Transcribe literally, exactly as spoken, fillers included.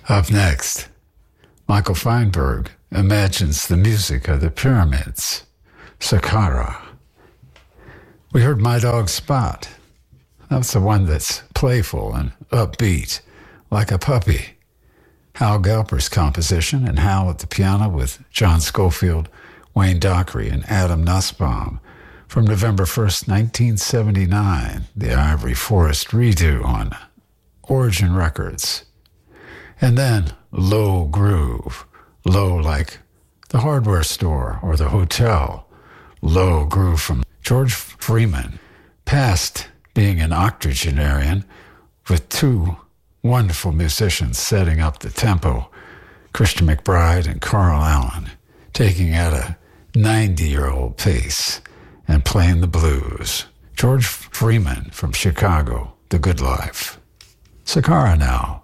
Up next, Michael Feinberg imagines the music of the pyramids, Saqqara. We heard My Dog Spot. That's the one that's playful and upbeat, like a puppy. Hal Galper's composition, and Hal at the piano with John Schofield, Wayne Dockery, and Adam Nussbaum from November first, nineteen seventy-nine, the Ivory Forest redo on Origin Records. And then Low Groove, low like the hardware store or the hotel. Low Groove from George Freeman, past being an octogenarian with two wonderful musicians setting up the tempo, Christian McBride and Carl Allen, taking at a ninety-year-old pace and playing the blues. George Freeman from Chicago, The Good Life. Saqqara now.